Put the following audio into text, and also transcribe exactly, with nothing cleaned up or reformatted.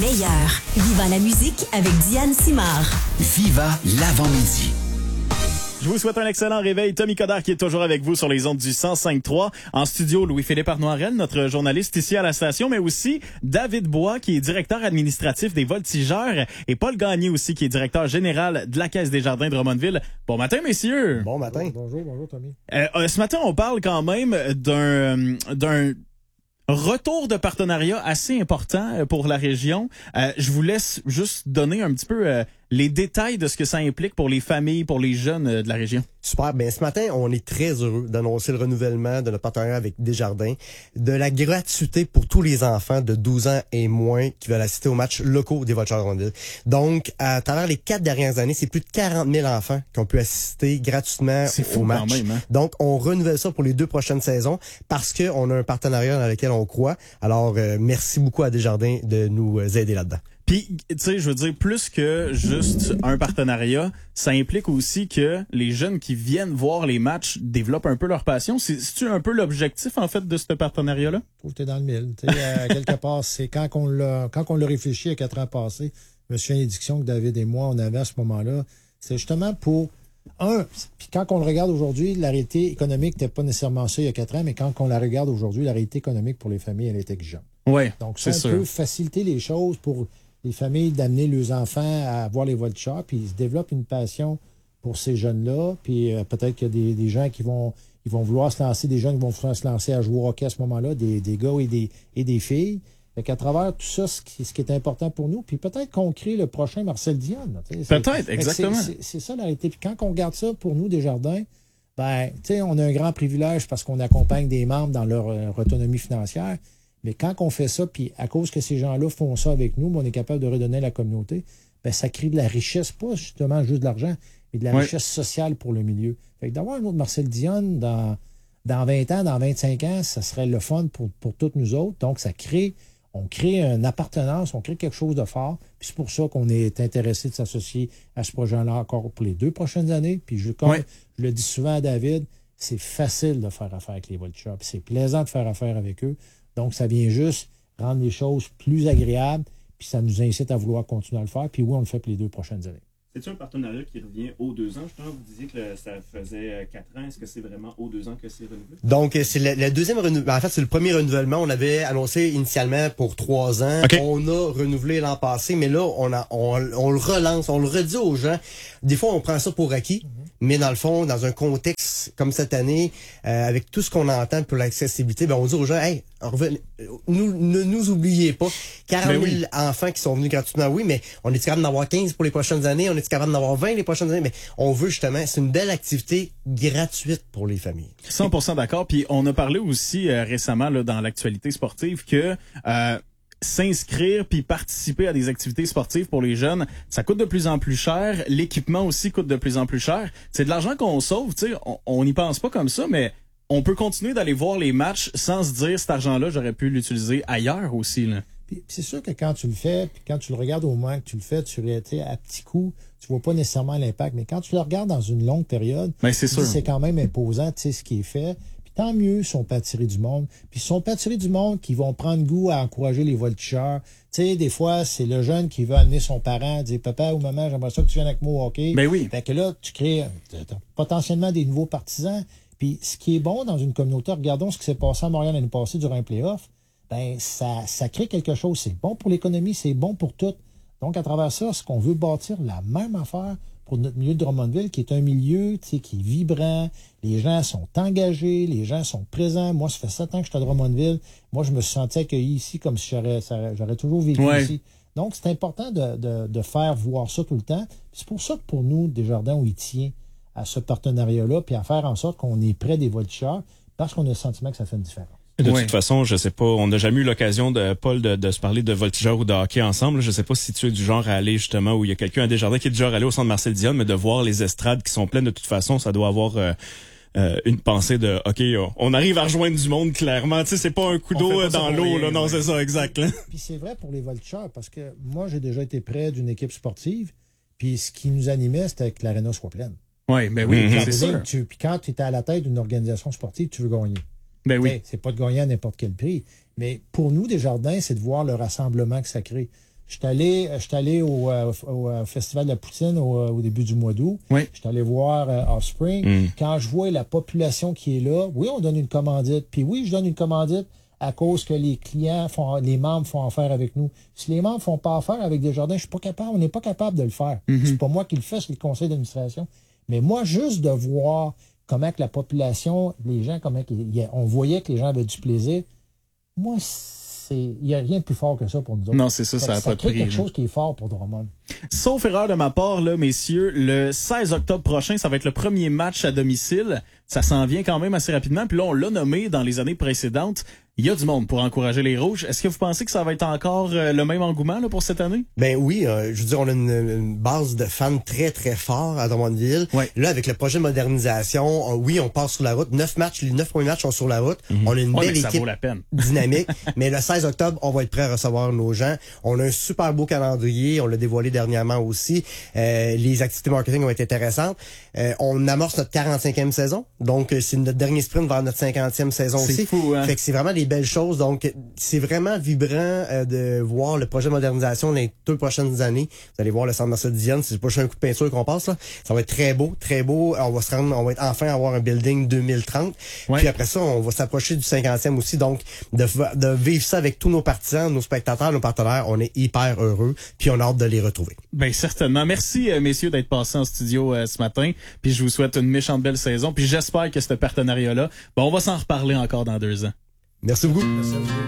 meilleur. Viva la musique avec Diane Simard. Viva l'avant-midi. Je vous souhaite un excellent réveil. Tommy Coderre qui est toujours avec vous sur les ondes du cent cinq trois. En studio, Louis-Philippe Arnoirel, notre journaliste ici à la station, mais aussi David Bois qui est directeur administratif des Voltigeurs et Paul Gagné aussi qui est directeur général de la Caisse des Jardins de Drummondville. Bon matin, messieurs. Bon matin. Bonjour, bonjour Tommy. Euh, ce matin, on parle quand même d'un, d'un retour de partenariat assez important pour la région. Euh, je vous laisse juste donner un petit peu euh, les détails de ce que ça implique pour les familles, pour les jeunes euh, de la région. Super. Ben, ce matin, on est très heureux d'annoncer le renouvellement de notre partenariat avec Desjardins, de la gratuité pour tous les enfants de douze ans et moins qui veulent assister aux matchs locaux des Voltigeurs de Drummondville. Donc, à travers les quatre dernières années, c'est plus de quarante mille enfants qui ont pu assister gratuitement c'est fou aux matchs. Quand même, hein? Donc, on renouvelle ça pour les deux prochaines saisons parce qu'on a un partenariat dans lequel on croit. Alors, euh, merci beaucoup à Desjardins de nous aider là-dedans. Puis, tu sais, je veux dire, plus que juste un partenariat, ça implique aussi que les jeunes qui viennent voir les matchs développent un peu leur passion. C'est, c'est-tu un peu l'objectif, en fait, de ce partenariat-là? Je trouve que t'es dans le mille. Tu sais, à quelque part, c'est quand on l'a, quand on l'a réfléchi il y a quatre ans passés, je me souviens une édition que David et moi, on avait à ce moment-là. C'est justement pour, un, puis quand on le regarde aujourd'hui, la réalité économique n'était pas nécessairement ça il y a quatre ans, mais quand on la regarde aujourd'hui, la réalité économique pour les familles, elle est exigeante. Oui, donc ça, c'est on sûr. peut faciliter les choses pour les familles d'amener leurs enfants à voir les Voltigeurs, puis ils se développent une passion pour ces jeunes-là, puis euh, peut-être qu'il y a des, des gens qui vont ils vont vouloir se lancer, des jeunes qui vont vouloir se lancer à jouer au hockey à ce moment-là, des, des gars et des, et des filles. Fait qu'à travers tout ça, ce qui, ce qui est important pour nous, puis peut-être qu'on crée le prochain Marcel Dionne. Peut-être, exactement. C'est, c'est, c'est ça la réalité. Puis quand on regarde ça, pour nous, Desjardins, ben, tu sais, on a un grand privilège parce qu'on accompagne des membres dans leur euh, autonomie financière. Mais quand on fait ça, puis à cause que ces gens-là font ça avec nous, on est capable de redonner à la communauté, ben ça crée de la richesse, pas justement juste de l'argent, mais de la oui. richesse sociale pour le milieu. Fait que d'avoir un autre Marcel Dionne dans, dans vingt ans, dans vingt-cinq ans, ça serait le fun pour, pour toutes nous autres. Donc, ça crée, on crée une appartenance, on crée quelque chose de fort. Puis c'est pour ça qu'on est intéressé de s'associer à ce projet-là encore pour les deux prochaines années. Puis je, comme oui. je le dis souvent à David, c'est facile de faire affaire avec les Voltigeurs. Puis c'est plaisant de faire affaire avec eux. Donc, ça vient juste rendre les choses plus agréables, puis ça nous incite à vouloir continuer à le faire. Puis oui, on le fait pour les deux prochaines années. C'est-tu un partenariat qui revient aux deux ans? Justement, vous disiez que ça faisait quatre ans. Est-ce que c'est vraiment aux deux ans que c'est renouvelé? Donc, c'est le, le deuxième renouvellement. En fait, c'est le premier renouvellement. On avait annoncé initialement pour trois ans. Okay. On a renouvelé l'an passé, mais là, on, a, on, on le relance, on le redit aux gens. Des fois, on prend ça pour acquis. Mm-hmm. Mais dans le fond, dans un contexte comme cette année, euh, avec tout ce qu'on entend pour l'accessibilité, ben on dit aux gens, hey, revenez, nous, ne nous oubliez pas. quarante mille oui. enfants qui sont venus gratuitement, oui, mais on est capable d'en avoir quinze pour les prochaines années, on est capable d'en avoir vingt les prochaines années, mais on veut justement, c'est une belle activité gratuite pour les familles. cent pour cent d'accord. Puis on a parlé aussi euh, récemment là, dans l'actualité sportive que euh, s'inscrire puis participer à des activités sportives pour les jeunes, ça coûte de plus en plus cher. L'équipement aussi coûte de plus en plus cher. C'est de l'argent qu'on sauve, tu sais. On n'y pense pas comme ça, mais on peut continuer d'aller voir les matchs sans se dire cet argent-là, j'aurais pu l'utiliser ailleurs aussi, là. Puis c'est sûr que quand tu le fais, puis quand tu le regardes au moment que tu le fais, tu sais, à petits coups, tu vois pas nécessairement l'impact. Mais quand tu le regardes dans une longue période, ben, c'est, sûr. c'est quand même imposant, tu sais, ce qui est fait. Tant mieux si on peut attirer du monde. Puis si on peut attirer du monde qui vont prendre goût à encourager les Voltigeurs. Tu sais, des fois, c'est le jeune qui veut amener son parent, dire « Papa ou maman, j'aimerais ça que tu viennes avec moi au hockey. » Ben oui. Fait que là, tu crées potentiellement des nouveaux partisans. Puis ce qui est bon dans une communauté, regardons ce qui s'est passé à Montréal l'année passée durant un play-off, ben ça, ça crée quelque chose. C'est bon pour l'économie, c'est bon pour tout. Donc, à travers ça, ce qu'on veut bâtir la même affaire pour notre milieu de Drummondville, qui est un milieu qui est vibrant, les gens sont engagés, les gens sont présents. Moi, ça fait sept ans que je suis à Drummondville. Moi, je me suis senti accueilli ici comme si j'aurais, ça, j'aurais toujours vécu ouais. ici. Donc, c'est important de, de, de faire voir ça tout le temps. C'est pour ça que pour nous, Desjardins, on y tient à ce partenariat-là, puis à faire en sorte qu'on est près des Voltigeurs, parce qu'on a le sentiment que ça fait une différence. De oui. toute façon, je sais pas, on n'a jamais eu l'occasion de Paul de, de se parler de voltigeurs ou de hockey ensemble. Je sais pas si tu es du genre à aller justement où il y a quelqu'un à Desjardins qui est du genre à aller au centre Marcel Dionne, mais de voir les estrades qui sont pleines de toute façon, ça doit avoir euh, euh, une pensée de OK, on arrive à rejoindre du monde clairement. Tu sais, c'est pas un coup d'eau dans l'eau, rien, là. Non, ouais. C'est ça, exact. Là. Puis c'est vrai pour les voltigeurs, parce que moi, j'ai déjà été près d'une équipe sportive, puis ce qui nous animait, c'était que l'aréna soit pleine. Ouais, ben oui, mmh, c'est sûr. Tu, puis quand tu es à la tête d'une organisation sportive, tu veux gagner. Ben oui. T'sais, c'est pas de gagner à n'importe quel prix. Mais pour nous, Desjardins, c'est de voir le rassemblement que ça crée. Je suis allé, je suis allé au, euh, au, au Festival de la Poutine au, au début du mois d'août. Oui. Je suis allé voir euh, Offspring. Mm. Quand je vois la population qui est là, oui, on donne une commandite. Puis oui, je donne une commandite à cause que les clients font, les membres font affaire avec nous. Si les membres font pas affaire avec Desjardins, je suis pas capable, on n'est pas capable de le faire. Mm-hmm. C'est pas moi qui le fais, c'est le conseil d'administration. Mais moi, juste de voir comment que la population, les gens, comment qu'ils- on voyait que les gens avaient du plaisir, moi, c'est, il n'y a rien de plus fort que ça pour nous autres. Non, c'est ça, ça n'a pas de crée prix. quelque là. chose qui est fort pour Drummond. Sauf erreur de ma part, là, messieurs, le seize octobre prochain, ça va être le premier match à domicile. Ça s'en vient quand même assez rapidement. Puis là, on l'a nommé dans les années précédentes. Il y a du monde pour encourager les Rouges. Est-ce que vous pensez que ça va être encore euh, le même engouement là, pour cette année? Ben oui, euh, je veux dire, on a une, une base de fans très, très fort à Drummondville. Ouais. Là, avec le projet de modernisation, euh, oui, on part sur la route. Neuf matchs, les neuf premiers matchs sont sur la route. Mm-hmm. On a une Ouais, belle mais ça équipe vaut la peine. dynamique. Mais le seize octobre, on va être prêt à recevoir nos gens. On a un super beau calendrier. On l'a dévoilé dernièrement aussi. Euh, les activités marketing vont être intéressantes. Euh, on amorce notre quarante-cinquième saison. Donc, euh, c'est notre dernier sprint vers notre cinquantième saison C'est aussi. fou, hein? Fait que c'est vraiment des belles choses. Donc, c'est vraiment vibrant euh, de voir le projet de modernisation dans les deux prochaines années. Vous allez voir le centre Marcel Dion, c'est pas juste un coup de peinture qu'on passe là. Ça va être très beau, très beau. On va se rendre, on va être enfin avoir un building deux mille trente. Ouais. Puis après ça, on va s'approcher du cinquantième aussi. Donc, de, de vivre ça avec tous nos partisans, nos spectateurs, nos partenaires, on est hyper heureux. Puis on a hâte de les retrouver. Ben certainement. Merci euh, messieurs d'être passés en studio euh, ce matin. Puis je vous souhaite une méchante belle saison. Puis j'espère que ce partenariat-là, ben on va s'en reparler encore dans deux ans. Merci beaucoup. Merci à vous.